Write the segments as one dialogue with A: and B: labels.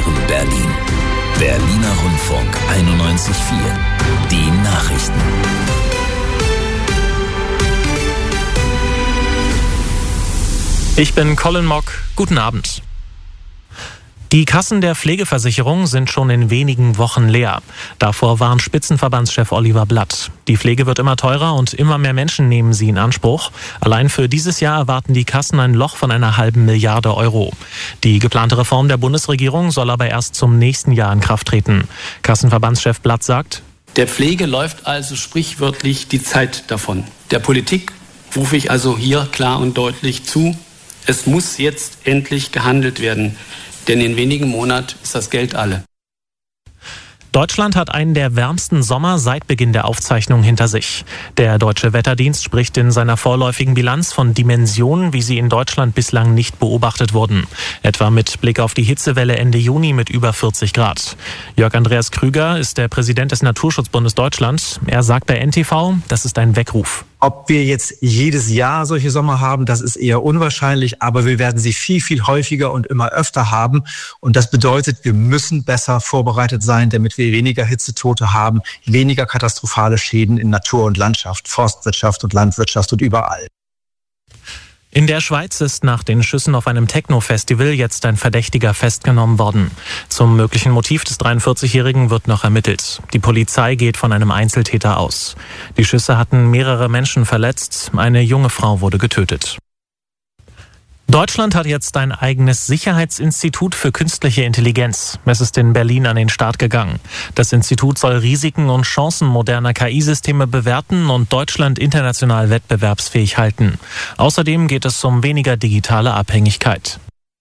A: präsentieren Berlin. Berliner Rundfunk 91.4. Die Nachrichten.
B: Ich bin Colin Mock. Guten Abend. Die Kassen der Pflegeversicherung sind schon in wenigen Wochen leer. Davor warnt Spitzenverbandschef Oliver Blatt. Die Pflege wird immer teurer und immer mehr Menschen nehmen sie in Anspruch. Allein für dieses Jahr erwarten die Kassen ein Loch von einer halben Milliarde Euro. Die geplante Reform der Bundesregierung soll aber erst zum nächsten Jahr in Kraft treten. Kassenverbandschef Blatt sagt:
C: Der Pflege läuft also sprichwörtlich die Zeit davon. Der Politik rufe ich also hier klar und deutlich zu: Es muss jetzt endlich gehandelt werden. Denn in wenigen Monaten ist das Geld alle.
B: Deutschland hat einen der wärmsten Sommer seit Beginn der Aufzeichnung hinter sich. Der Deutsche Wetterdienst spricht in seiner vorläufigen Bilanz von Dimensionen, wie sie in Deutschland bislang nicht beobachtet wurden. Etwa mit Blick auf die Hitzewelle Ende Juni mit über 40 Grad. Jörg Andreas Krüger ist der Präsident des Naturschutzbundes Deutschland. Er sagt bei NTV, das ist ein Weckruf.
D: Ob wir jetzt jedes Jahr solche Sommer haben, das ist eher unwahrscheinlich, aber wir werden sie viel, viel häufiger und immer öfter haben. Und das bedeutet, wir müssen besser vorbereitet sein, damit wir weniger Hitzetote haben, weniger katastrophale Schäden in Natur und Landschaft, Forstwirtschaft und Landwirtschaft und überall.
B: In der Schweiz ist nach den Schüssen auf einem Techno-Festival jetzt ein Verdächtiger festgenommen worden. Zum möglichen Motiv des 43-Jährigen wird noch ermittelt. Die Polizei geht von einem Einzeltäter aus. Die Schüsse hatten mehrere Menschen verletzt. Eine junge Frau wurde getötet. Deutschland hat jetzt ein eigenes Sicherheitsinstitut für künstliche Intelligenz. Es ist in Berlin an den Start gegangen. Das Institut soll Risiken und Chancen moderner KI-Systeme bewerten und Deutschland international wettbewerbsfähig halten. Außerdem geht es um weniger digitale Abhängigkeit.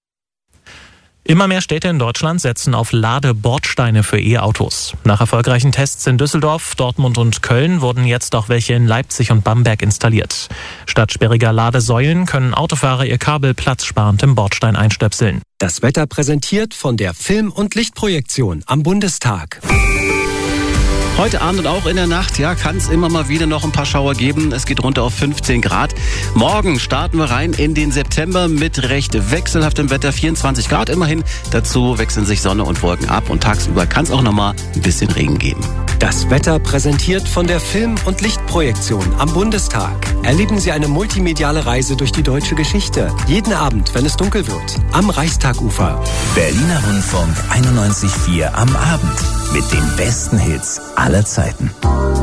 B: Immer mehr Städte in Deutschland setzen auf Ladebordsteine für E-Autos. Nach erfolgreichen Tests in Düsseldorf, Dortmund und Köln wurden jetzt auch welche in Leipzig und Bamberg installiert. Statt sperriger Ladesäulen können Autofahrer ihr Kabel platzsparend im Bordstein einstöpseln.
E: Das Wetter präsentiert von der Film- und Lichtprojektion am Bundestag.
F: Heute Abend und auch in der Nacht, kann es immer mal wieder noch ein paar Schauer geben. Es geht runter auf 15 Grad. Morgen starten wir rein in den September mit recht wechselhaftem Wetter, 24 Grad immerhin. Dazu wechseln sich Sonne und Wolken ab und tagsüber kann es auch noch mal ein bisschen Regen geben.
E: Das Wetter präsentiert von der Film- und Lichtprojektion am Bundestag. Erleben Sie eine multimediale Reise durch die deutsche Geschichte. Jeden Abend, wenn es dunkel wird, am Reichstagufer.
A: Berliner Rundfunk 91.4 am Abend mit den besten Hits aller Zeiten.